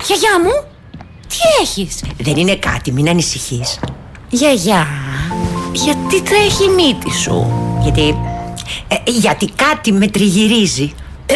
Γιαγιά μου, τι έχεις? Δεν είναι κάτι, μην ανησυχείς. Γιαγιά, γιατί τρέχει η μύτη σου? Γιατί κάτι με τριγυρίζει.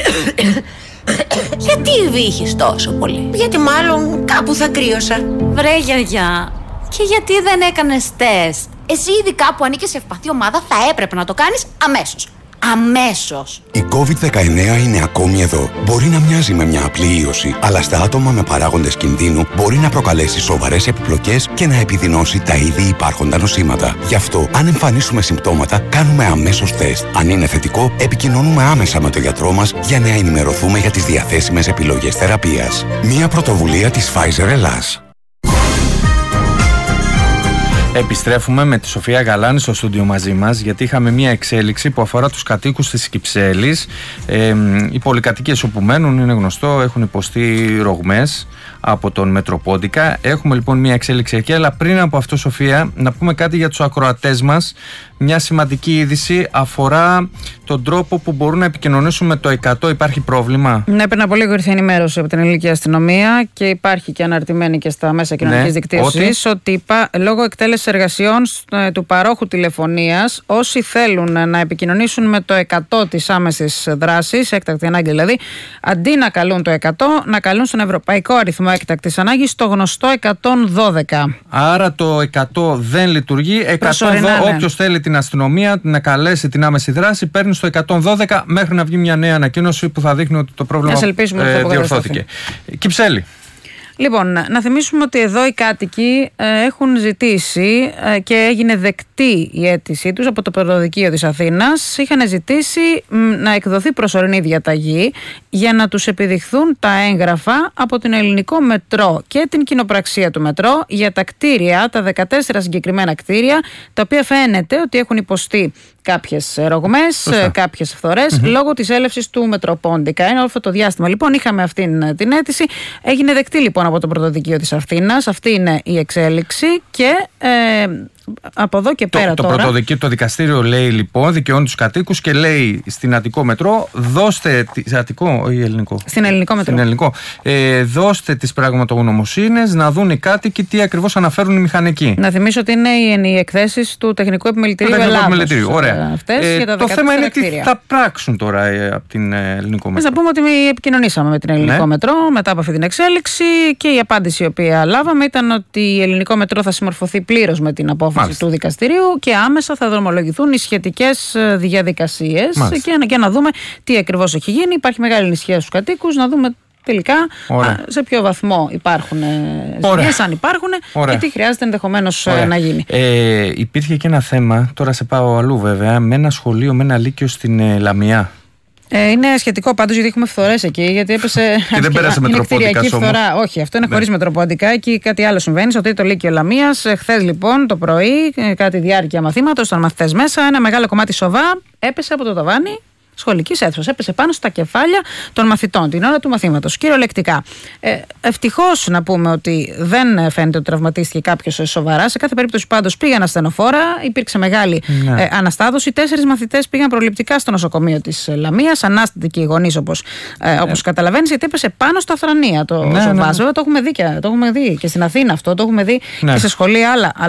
Γιατί βύχεις τόσο πολύ? Γιατί μάλλον κάπου θα κρύωσα. Βρε γιαγιά, και γιατί δεν έκανες τεστ? Εσύ ειδικά που ανήκεις σε ευπαθή ομάδα θα έπρεπε να το κάνεις αμέσως. Αμέσως. Η COVID-19 είναι ακόμη εδώ. Μπορεί να μοιάζει με μια απλή ίωση, αλλά στα άτομα με παράγοντες κινδύνου μπορεί να προκαλέσει σοβαρές επιπλοκές και να επιδεινώσει τα ήδη υπάρχοντα νοσήματα. Γι' αυτό, αν εμφανίσουμε συμπτώματα, κάνουμε αμέσως τεστ. Αν είναι θετικό, επικοινωνούμε άμεσα με τον γιατρό μας για να ενημερωθούμε για τις διαθέσιμες επιλογές θεραπείας. Μια πρωτοβουλία της Pfizer Ελλάς. Επιστρέφουμε με τη Σοφία Γαλάνη στο στούντιο μαζί μας, γιατί είχαμε μια εξέλιξη που αφορά τους κατοίκους της Κυψέλης. Οι πολυκατοικίες όπου μένουν, είναι γνωστό, έχουν υποστεί ρογμές από τον Μετροπόντικα. Έχουμε λοιπόν μια εξέλιξη εκεί, αλλά πριν από αυτό, Σοφία, να πούμε κάτι για τους ακροατές μας. Μια σημαντική είδηση αφορά τον τρόπο που μπορούν να επικοινωνήσουν με το 100. Υπάρχει πρόβλημα? Ναι, πριν από λίγο ήρθε ενημέρωση από την Ελληνική Αστυνομία και υπάρχει και αναρτημένη και στα μέσα κοινωνικής δικτύωσης ότι λόγω εκτέλεσης εργασιών του παρόχου τηλεφωνίας, όσοι θέλουν να επικοινωνήσουν με το 100 της άμεσης δράσης, έκτακτη ανάγκη δηλαδή, αντί να καλούν το 100, να καλούν στον ευρωπαϊκό αριθμό έκτακτης ανάγκης, στο γνωστό 112. Άρα το 100 δεν λειτουργεί. 112, όποιος θέλει την αστυνομία να καλέσει την άμεση δράση, παίρνει στο 112 μέχρι να βγει μια νέα ανακοίνωση που θα δείχνει ότι το πρόβλημα διορθώθηκε. Κυψέλη. Λοιπόν, να θυμίσουμε ότι εδώ οι κάτοικοι έχουν ζητήσει και έγινε δεκτή η αίτησή τους από το Πρωτοδικείο της Αθήνας. Είχαν ζητήσει να εκδοθεί προσωρινή διαταγή για να τους επιδειχθούν τα έγγραφα από την Ελληνικό Μετρό και την κοινοπραξία του Μετρό για τα κτίρια, τα 14 συγκεκριμένα κτίρια, τα οποία φαίνεται ότι έχουν υποστεί κάποιες ρογμές, κάποιες φθορές λόγω της έλευσης του Μετροπόντικα. Ένα όλο αυτό το διάστημα λοιπόν είχαμε αυτή την αίτηση. Έγινε δεκτή λοιπόν από το Πρωτοδικείο της Αθήνας. Αυτή είναι η εξέλιξη και από εδώ και πέρα τώρα. Το δικαστήριο λέει λοιπόν, δικαιώνει τους κατοίκους και λέει στην Αττικό Μετρό, δώστε. Αττικό ή ελληνικό? Στην Ελληνικό Μετρό. Στην ελληνικό. Δώστε τις πραγματογνωμοσύνες να δουν οι κάτοικοι τι ακριβώς αναφέρουν οι μηχανικοί. Να θυμίσω ότι είναι οι εκθέσεις του Τεχνικού Επιμελητηρίου Ελλάδος. Ωραία. Το θέμα είναι τι θα πράξουν τώρα από την Ελληνικό Μετρό. Να πούμε ότι επικοινωνήσαμε με την Ελληνικό Μετρό μετά από αυτή την εξέλιξη και η απάντηση η οποία λάβαμε ήταν ότι η Ελληνικό Μετρό θα συμμορφωθεί πλήρως με την απόφαση του δικαστηρίου και άμεσα θα δρομολογηθούν οι σχετικές διαδικασίες και να δούμε τι ακριβώς έχει γίνει. Υπάρχει μεγάλη ανησυχία στους κατοίκους, να δούμε τελικά σε ποιο βαθμό υπάρχουν ζημιές, αν υπάρχουν και τι χρειάζεται ενδεχομένως να γίνει. Υπήρχε και ένα θέμα, τώρα σε πάω αλλού βέβαια, με ένα σχολείο, με ένα λύκειο στην Λαμιά. Είναι σχετικό πάντως γιατί έχουμε φθορές εκεί, γιατί έπεσε. Και δεν πέρασε Μετροπόντικας όμως. Όχι, αυτό είναι χωρίς Μετροπόντικα. Εκεί κάτι άλλο συμβαίνει στο Τρίτο Λύκειο Λαμίας. Χθες λοιπόν το πρωί, κατά τη διάρκεια μαθήματος, ήταν μαθητές μέσα, ένα μεγάλο κομμάτι σοβά έπεσε από το ταβάνι σχολικής αίθουσας. Έπεσε πάνω στα κεφάλια των μαθητών την ώρα του μαθήματος, κυριολεκτικά. Ευτυχώς να πούμε ότι δεν φαίνεται ότι τραυματίστηκε κάποιος σοβαρά. Σε κάθε περίπτωση πάντως πήγαν ασθενοφόρα, υπήρξε μεγάλη αναστάδωση. 4 μαθητές πήγαν προληπτικά στο νοσοκομείο της Λαμίας. Ανάστατοι και οι γονείς, όπως καταλαβαίνεις, γιατί έπεσε πάνω στα θρανία το σοβάζο. Το έχουμε δει και στην Αθήνα αυτό, το έχουμε δει και σε σχολεία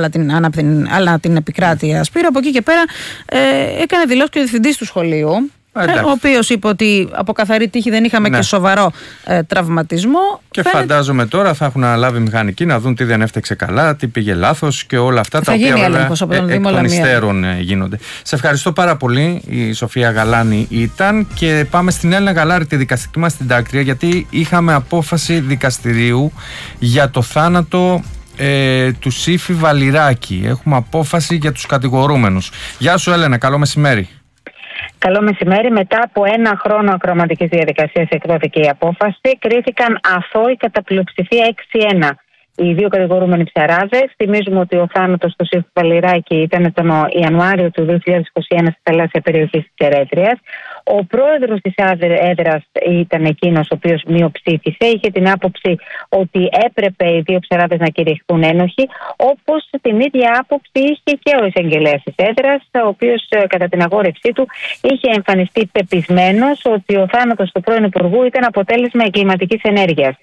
άλλα την επικράτεια. Σπύρο, από εκεί και πέρα έκανε δηλώσει και ο διευθυντής του σχολείου. Ο οποίος είπε ότι από καθαρή τύχη δεν είχαμε και σοβαρό τραυματισμό. Και φαντάζομαι τώρα θα έχουν αναλάβει μηχανικοί να δουν τι δεν έφταξε καλά, τι πήγε λάθος και όλα αυτά τα οποία βέβαια εκ των υστέρων γίνονται. Σε ευχαριστώ πάρα πολύ. Η Σοφία Γαλάνη ήταν και πάμε στην Έλληνα Γαλάρη, τη δικαστική μας συντάκτρια, γιατί είχαμε απόφαση δικαστηρίου για το θάνατο του Σύφη Βαλιράκη. Έχουμε απόφαση για τους κατηγορούμενους. Γεια σου Έλενα, καλό μεσημέρι. Καλό μεσημέρι. Μετά από 1 χρόνο ακροαματικής διαδικασίας εκδόθηκε η απόφαση. Κρίθηκαν αθώοι κατά πλειοψηφία 6-1 οι 2 κατηγορούμενοι ψαράδες. Θυμίζουμε ότι ο θάνατος του Σύφη Βαλιράκη ήταν τον Ιανουάριο του 2021 στη θαλάσσια περιοχή της Ερέτριας. Ο πρόεδρος της έδρας ήταν εκείνος ο οποίος μειοψήφισε. Είχε την άποψη ότι έπρεπε οι 2 ψαράδες να κηρυχθούν ένοχοι, όπως την ίδια άποψη είχε και ο εισαγγελέας της έδρας, ο οποίος κατά την αγόρευσή του είχε εμφανιστεί πεπισμένος ότι ο θάνατος του πρώην Υπουργού ήταν αποτέλεσμα εγκληματικής ενέργειας.